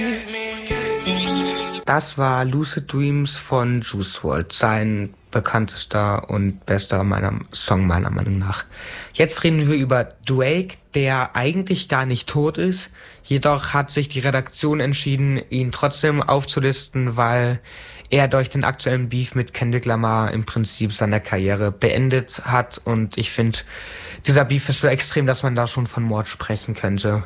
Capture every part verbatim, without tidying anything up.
Das war Lucid Dreams von Juice world, sein bekanntester und bester meiner Song meiner Meinung nach. Jetzt reden wir über Drake, der eigentlich gar nicht tot ist. Jedoch hat sich die Redaktion entschieden, ihn trotzdem aufzulisten, weil er durch den aktuellen Beef mit Kendrick Lamar im Prinzip seine Karriere beendet hat. Und ich finde, dieser Beef ist so extrem, dass man da schon von Mord sprechen könnte.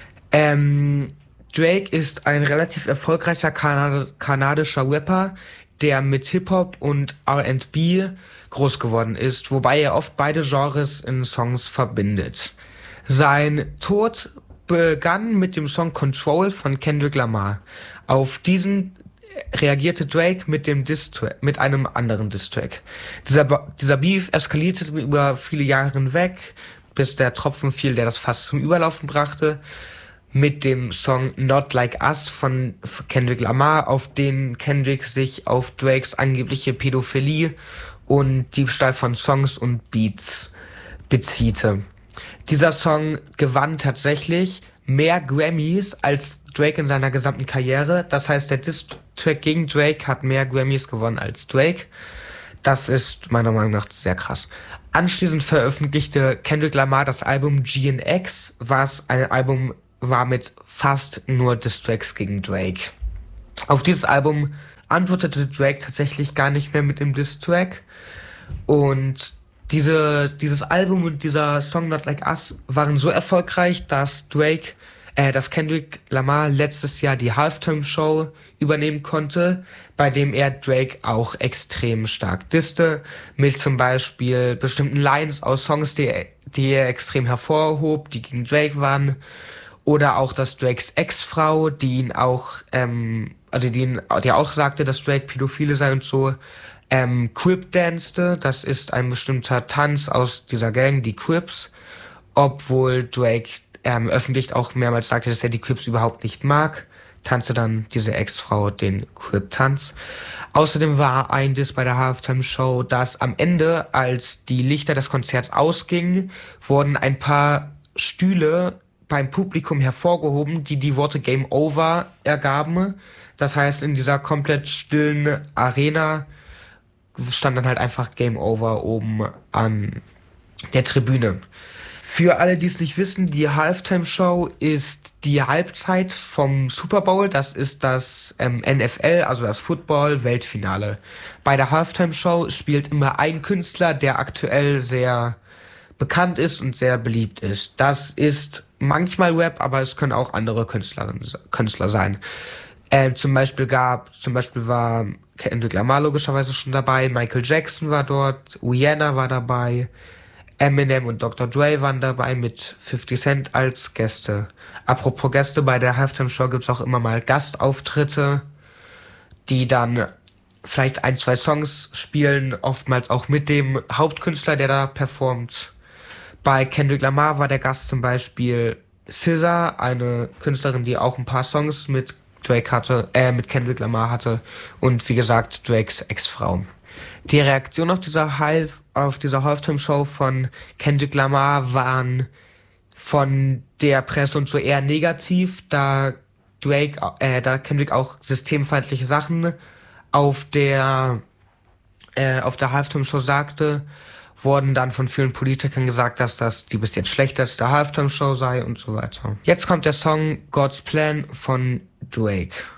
Ähm... Drake ist ein relativ erfolgreicher Kanad- kanadischer Rapper, der mit Hip-Hop und R and B groß geworden ist, wobei er oft beide Genres in Songs verbindet. Sein Tod begann mit dem Song Control von Kendrick Lamar. Auf diesen reagierte Drake mit dem Diss-Track, mit einem anderen Diss-Track. Dieser, dieser Beef eskalierte über viele Jahre hinweg, bis der Tropfen fiel, der das Fass zum Überlaufen brachte, mit dem Song Not Like Us von Kendrick Lamar, auf den Kendrick sich auf Drakes angebliche Pädophilie und Diebstahl von Songs und Beats beziehte. Dieser Song gewann tatsächlich mehr Grammys als Drake in seiner gesamten Karriere. Das heißt, der Diss-Track gegen Drake hat mehr Grammys gewonnen als Drake. Das ist meiner Meinung nach sehr krass. Anschließend veröffentlichte Kendrick Lamar das Album G N X, was ein Album war mit fast nur Diss-Tracks gegen Drake. Auf dieses Album antwortete Drake tatsächlich gar nicht mehr mit dem Diss-Track. Und diese, dieses Album und dieser Song Not Like Us waren so erfolgreich, dass Drake, äh, dass Kendrick Lamar letztes Jahr die Halftime-Show übernehmen konnte, bei dem er Drake auch extrem stark disste, mit zum Beispiel bestimmten Lines aus Songs, die, die er extrem hervorhob, die gegen Drake waren. Oder auch, dass Drakes Ex-Frau, die ihn auch, ähm, also die, ihn, die auch sagte, dass Drake Pädophile sei und so, ähm, Crip danste. Das ist ein bestimmter Tanz aus dieser Gang, die Crips. Obwohl Drake ähm, öffentlich auch mehrmals sagte, dass er die Crips überhaupt nicht mag, tanzte dann diese Ex-Frau den Crip-Tanz. Außerdem war ein Diss bei der Halftime-Show, dass am Ende, als die Lichter des Konzerts ausgingen, wurden ein paar Stühle beim Publikum hervorgehoben, die die Worte Game Over ergaben. Das heißt, in dieser komplett stillen Arena stand dann halt einfach Game Over oben an der Tribüne. Für alle, die es nicht wissen, die Halftime-Show ist die Halbzeit vom Super Bowl. Das ist das ähm, N F L, also das Football-Weltfinale. Bei der Halftime-Show spielt immer ein Künstler, der aktuell sehr bekannt ist und sehr beliebt ist. Das ist manchmal Rap, aber es können auch andere Künstler, Künstler sein. Äh, zum Beispiel gab, zum Beispiel war Kendrick Lamar logischerweise schon dabei, Michael Jackson war dort, Rihanna war dabei, Eminem und Doktor Dre waren dabei mit fifty Cent als Gäste. Apropos Gäste, bei der Halftime-Show gibt's auch immer mal Gastauftritte, die dann vielleicht ein, zwei Songs spielen, oftmals auch mit dem Hauptkünstler, der da performt. Bei Kendrick Lamar war der Gast zum Beispiel S Z A, eine Künstlerin, die auch ein paar Songs mit Drake hatte, äh, mit Kendrick Lamar hatte und wie gesagt Drakes Ex-Frau. Die Reaktion auf dieser Half, auf dieser Halftime-Show von Kendrick Lamar waren von der Presse und so eher negativ, da Drake, äh, da Kendrick auch systemfeindliche Sachen auf der, äh, auf der Halftime-Show sagte, wurden dann von vielen Politikern gesagt, dass das die bis jetzt schlechteste Halftime-Show sei und so weiter. Jetzt kommt der Song God's Plan von Drake.